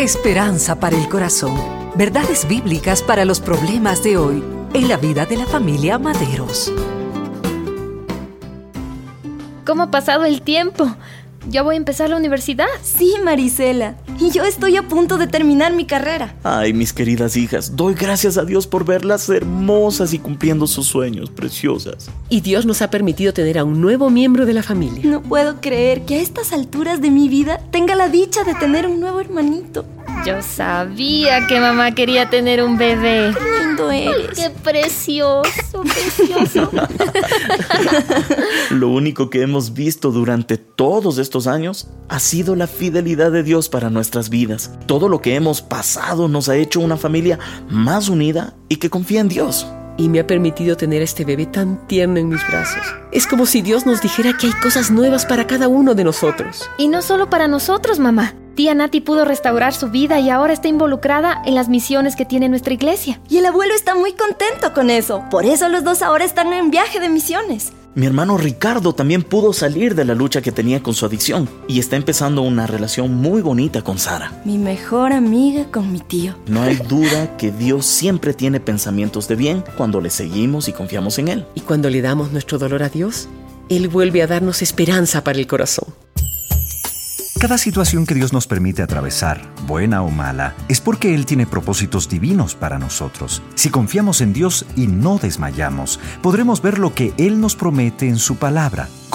Esperanza para el corazón. Verdades bíblicas para los problemas de hoy en la vida de la familia Maderos. ¿Cómo ha pasado el tiempo? ¿Ya voy a empezar la universidad? Sí, Marisela. Y yo estoy a punto de terminar mi carrera. Ay, mis queridas hijas, doy gracias a Dios por verlas hermosas y cumpliendo sus sueños, preciosas. Y Dios nos ha permitido tener a un nuevo miembro de la familia. No puedo creer que a estas alturas de mi vida tenga la dicha de tener un nuevo hermanito. Yo sabía que mamá quería tener un bebé. Qué lindo eres. ¡Qué precioso, precioso! Lo único que hemos visto durante todos estos años ha sido la fidelidad de Dios para nuestras vidas. Todo lo que hemos pasado nos ha hecho una familia más unida y que confía en Dios. Y me ha permitido tener a este bebé tan tierno en mis brazos. Es como si Dios nos dijera que hay cosas nuevas para cada uno de nosotros. Y no solo para nosotros, mamá. Tía Nati pudo restaurar su vida y ahora está involucrada en las misiones que tiene nuestra iglesia. Y el abuelo está muy contento con eso. Por eso los dos ahora están en viaje de misiones. Mi hermano Ricardo también pudo salir de la lucha que tenía con su adicción y está empezando una relación muy bonita con Sara. Mi mejor amiga con mi tío. No hay duda que Dios siempre tiene pensamientos de bien cuando le seguimos y confiamos en Él. Y cuando le damos nuestro dolor a Dios, Él vuelve a darnos esperanza para el corazón. Cada situación que Dios nos permite atravesar, buena o mala, es porque Él tiene propósitos divinos para nosotros. Si confiamos en Dios y no desmayamos, podremos ver lo que Él nos promete en su palabra.